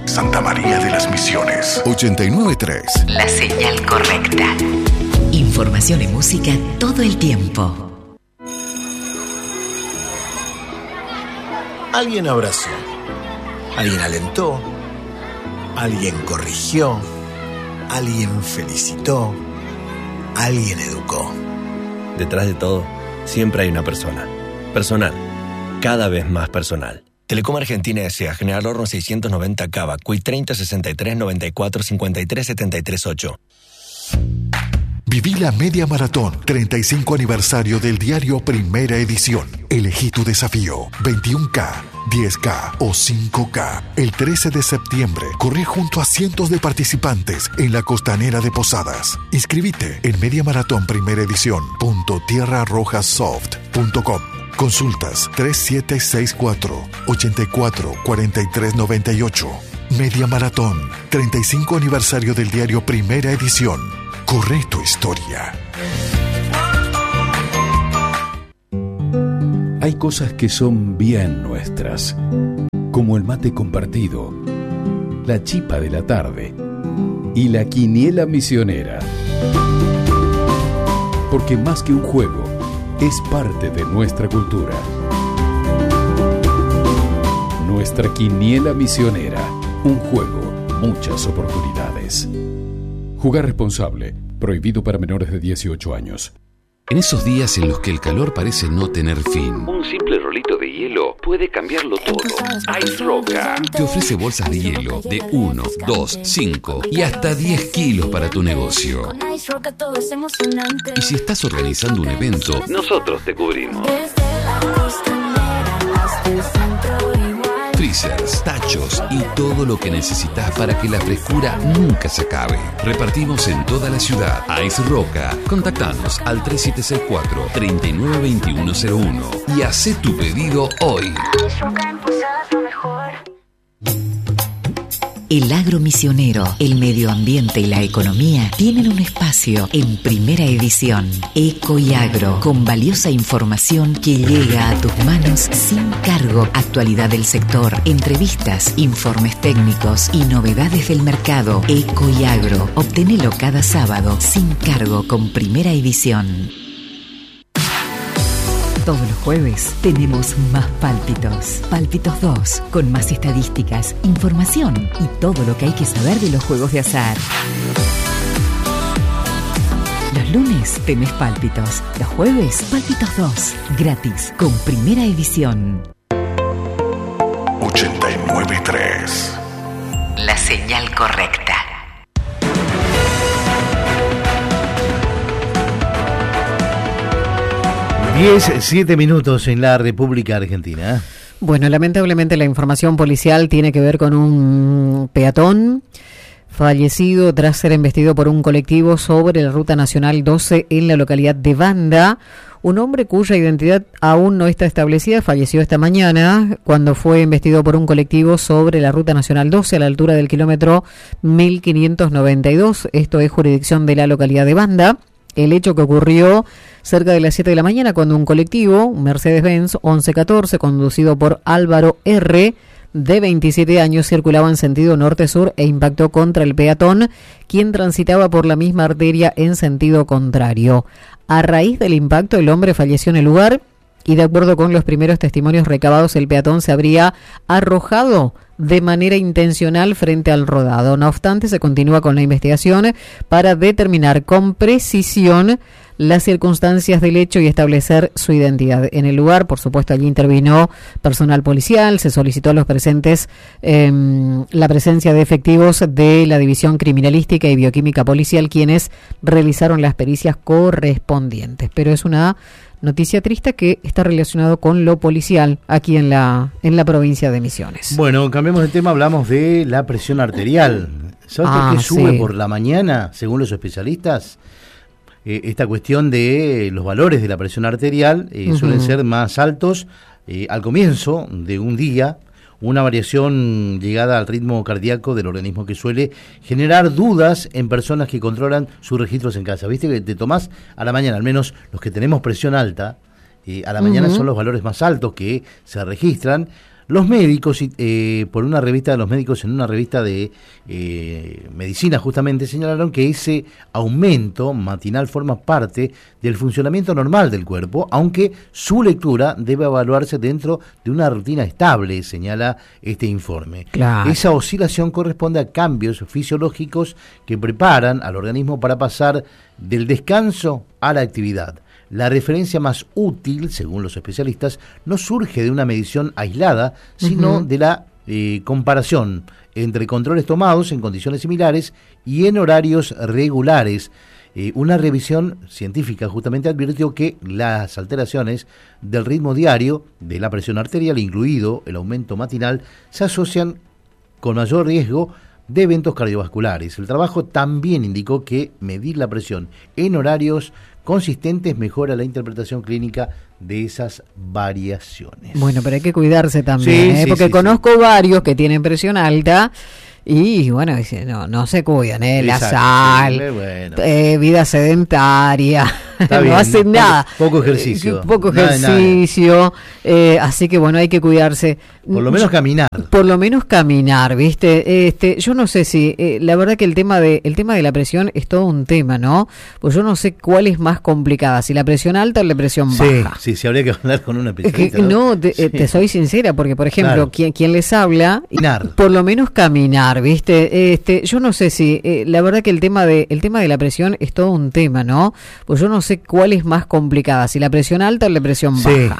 Santa María de las Misiones. 89.3. La señal correcta. Información y música todo el tiempo. Alguien abrazó, alguien alentó, alguien corrigió, alguien felicitó, alguien educó. Detrás de todo, siempre hay una persona. Personal. Cada vez más personal. Telecom Argentina S.A. General Horno 690 Cava, CUI 30 63 94 53 73 8. Viví la Media Maratón, 35 aniversario del diario Primera Edición. Elegí tu desafío, 21K, 10K o 5K. El 13 de septiembre, corrí junto a cientos de participantes en la costanera de Posadas. Inscribite en mediamaratonprimeredición.tierrarojassoft.com. Consultas 3764-844398. Media Maratón, 35 aniversario del diario Primera Edición. Corre tu historia. Hay cosas que son bien nuestras, como el mate compartido, la chipa de la tarde y la quiniela misionera. Porque más que un juego, es parte de nuestra cultura. Nuestra quiniela misionera, un juego, muchas oportunidades. Jugar responsable, prohibido para menores de 18 años. En esos días en los que el calor parece no tener fin, un simple rolito de hielo puede cambiarlo todo. Ice Roca te ofrece bolsas de hielo de 1, 2, 5 y hasta 10 kilos para tu negocio. Y si estás organizando un evento, nosotros te cubrimos. Freezers, tachos y todo lo que necesitas para que la frescura nunca se acabe. Repartimos en toda la ciudad. Ice Roca. Contactanos al 3764-392101 y haz tu pedido hoy. El agro misionero, el medio ambiente y la economía tienen un espacio en Primera Edición. Eco y Agro, con valiosa información que llega a tus manos sin cargo. Actualidad del sector, entrevistas, informes técnicos y novedades del mercado. Eco y Agro, obtenelo cada sábado sin cargo con Primera Edición. Todos los jueves tenemos más Pálpitos. Pálpitos 2, con más estadísticas, información y todo lo que hay que saber de los juegos de azar. Los lunes tenés Pálpitos. Los jueves, Pálpitos 2, gratis, con Primera Edición. 89.3. La señal correcta. 7 minutos en la República Argentina. Bueno, lamentablemente la información policial tiene que ver con un peatón fallecido tras ser embestido por un colectivo sobre la Ruta Nacional 12 en la localidad de Banda. Un hombre cuya identidad aún no está establecida falleció esta mañana cuando fue embestido por un colectivo sobre la Ruta Nacional 12 a la altura del kilómetro 1592. Esto es jurisdicción de la localidad de Banda. El hecho que ocurrió cerca de las 7 de la mañana cuando un colectivo, un Mercedes-Benz 1114, conducido por Álvaro R., de 27 años, circulaba en sentido norte-sur e impactó contra el peatón, quien transitaba por la misma arteria en sentido contrario. A raíz del impacto, el hombre falleció en el lugar y, de acuerdo con los primeros testimonios recabados, el peatón se habría arrojado de manera intencional frente al rodado. No obstante, se continúa con la investigación para determinar con precisión las circunstancias del hecho y establecer su identidad. En el lugar, por supuesto, allí intervino personal policial, se solicitó a los presentes la presencia de efectivos de la División Criminalística y Bioquímica Policial, quienes realizaron las pericias correspondientes. Pero es una noticia triste que está relacionado con lo policial aquí en la provincia de Misiones. Bueno, cambiemos de tema, hablamos de la presión arterial. ¿Sabes por qué sube por la mañana, según los especialistas? Esta cuestión de los valores de la presión arterial suelen ser más altos al comienzo de un día, una variación llegada al ritmo cardíaco del organismo que suele generar dudas en personas que controlan sus registros en casa. Viste que te tomás a la mañana, al menos los que tenemos presión alta, a la mañana son los valores más altos que se registran. Los médicos, por una revista de los médicos, en una revista de medicina justamente, señalaron que ese aumento matinal forma parte del funcionamiento normal del cuerpo, aunque su lectura debe evaluarse dentro de una rutina estable, señala este informe. Claro. Esa oscilación corresponde a cambios fisiológicos que preparan al organismo para pasar del descanso a la actividad. La referencia más útil, según los especialistas, no surge de una medición aislada, sino de la comparación entre controles tomados en condiciones similares y en horarios regulares. Una revisión científica justamente advirtió que las alteraciones del ritmo diario de la presión arterial, incluido el aumento matinal, se asocian con mayor riesgo de eventos cardiovasculares. El trabajo también indicó que medir la presión en horarios consistentes mejora la interpretación clínica de esas variaciones. Bueno, pero hay que cuidarse también, porque conozco varios que tienen presión alta y bueno, dice, no se cuidan, la sal, bueno. Vida sedentaria, no hacen nada. Poco ejercicio. Nada. Así que bueno, hay que cuidarse. Por lo menos caminar. Por lo menos caminar, ¿viste? Yo no sé si, la verdad que el tema de la presión es todo un tema, ¿no? Pues yo no sé cuál es más complicada, si la presión alta o la presión baja. Sí, habría que hablar con una especialista. Te soy sincera, porque por ejemplo, claro. quien les habla, por lo menos caminar, ¿viste? Yo no sé si, la verdad que el tema de la presión es todo un tema, ¿no? Pues yo no sé cuál es más complicada, si la presión alta o la presión baja.